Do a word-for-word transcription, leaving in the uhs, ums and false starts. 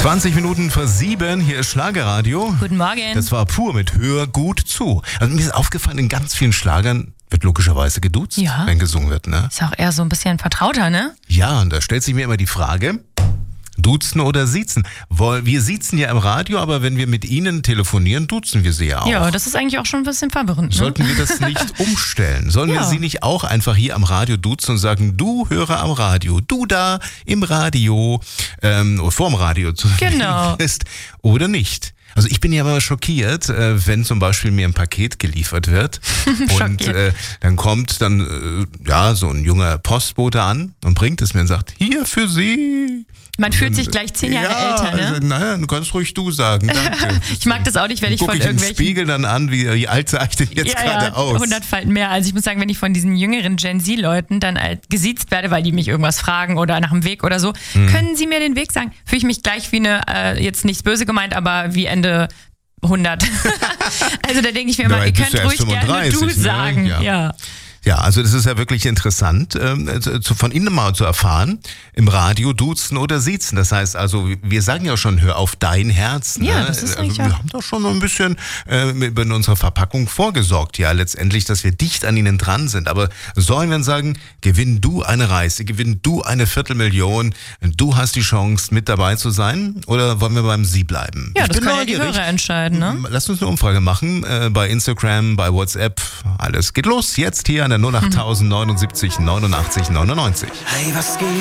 zwanzig Minuten vor sieben, hier ist Schlagerradio. Guten Morgen. Das war pur mit Hör gut zu. Also mir ist aufgefallen, in ganz vielen Schlagern wird logischerweise geduzt, Ja. wenn gesungen wird, ne? Ist auch eher so ein bisschen vertrauter, ne? Ja, und da stellt sich mir immer die Frage, duzen oder siezen? Woll- Wir siezen ja im Radio, aber wenn wir mit Ihnen telefonieren, duzen wir Sie ja auch. Ja, das ist eigentlich auch schon ein bisschen verwirrend, ne? Sollten wir das nicht umstellen? Sollen wir Ja. Sie nicht auch einfach hier am Radio duzen und sagen, du Hörer am Radio, du da im Radio, ähm, oder vorm Radio zu Genau. ist oder nicht? Also ich bin ja immer schockiert, äh, wenn zum Beispiel mir ein Paket geliefert wird und Schockiert. äh, dann kommt dann äh, ja so ein junger Postbote an und bringt es mir und sagt, hier für Sie. Man fühlt sich gleich zehn Jahre ja, älter, ne? Also, naja, du kannst ruhig du sagen, danke. Ich mag das auch nicht, wenn ich Guck von ich im irgendwelchen... Spiegel dann an, wie, wie alt sah ich denn jetzt ja, gerade ja, aus? hundert Falten mehr. Also ich muss sagen, wenn ich von diesen jüngeren Gen Z-Leuten dann halt gesiezt werde, weil die mich irgendwas fragen oder nach dem Weg oder so, Mhm. können sie mir den Weg sagen? Fühle ich mich gleich wie eine, äh, jetzt nichts böse gemeint, aber wie Ende hundert. Also da denke ich mir immer, Dabei ihr bist könnt du ruhig erst gerne du fünfunddreißig, ne? sagen. Ja. Ja. Ja, also das ist ja wirklich interessant, ähm, zu, von Ihnen mal zu erfahren, im Radio duzen oder siezen. Das heißt also, wir sagen ja schon, hör auf dein Herz. Ne? Ja, das ist eigentlich also, wir auch- haben doch schon ein bisschen äh, über unsere Verpackung vorgesorgt, ja, letztendlich, dass wir dicht an ihnen dran sind. Aber sollen wir sagen, gewinn du eine Reise, gewinn du eine Viertelmillion, du hast die Chance, mit dabei zu sein? Oder wollen wir beim Sie bleiben? Ja, Ich das bin können ja die neugierig. Hörer entscheiden, ne? Lasst uns eine Umfrage machen, äh, bei Instagram, bei WhatsApp, alles geht los. Jetzt hier an der null acht neunundsiebzig neunundachtzig neunundneunzig. Hey, was geht?